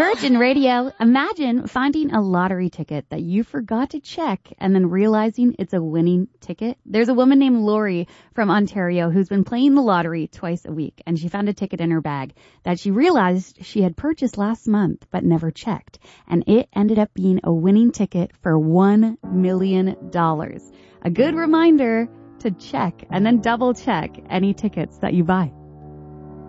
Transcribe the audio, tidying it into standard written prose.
Virgin Radio. Imagine finding a lottery ticket that you forgot to check and then realizing it's a winning ticket. There's a woman named Lori from Ontario who's been playing the lottery twice a week, and she found a ticket in her bag that she realized she had purchased last month but never checked. And it ended up being a winning ticket for $1 million. A good reminder to check and then double check any tickets that you buy.